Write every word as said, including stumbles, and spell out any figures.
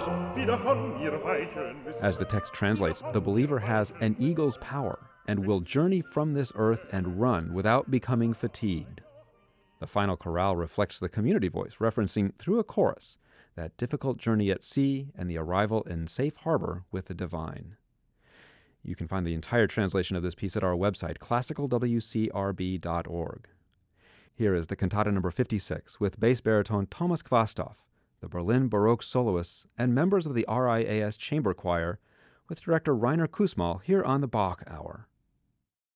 wieder von mir weichen müssen. As the text translates, the believer has an eagle's power and will journey from this earth and run without becoming fatigued. The final chorale reflects the community voice, referencing through a chorus that difficult journey at sea and the arrival in safe harbor with the divine. You can find the entire translation of this piece at our website, classical w c r b dot org. Here is the cantata number fifty-six with bass baritone Thomas Kvastov, the Berlin Baroque soloists, and members of the R I A S Chamber Choir, with director Rainer Kusmal here on the Bach Hour.